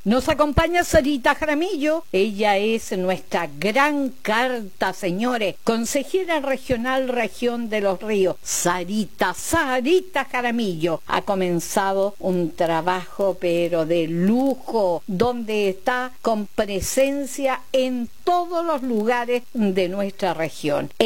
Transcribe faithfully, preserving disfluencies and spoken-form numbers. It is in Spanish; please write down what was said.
Nos acompaña Sarita Jaramillo, ella es nuestra gran carta, señores, consejera regional región de Los Ríos. Sarita, Sarita Jaramillo, ha comenzado un trabajo pero de lujo, donde está con presencia en todos los lugares de nuestra región.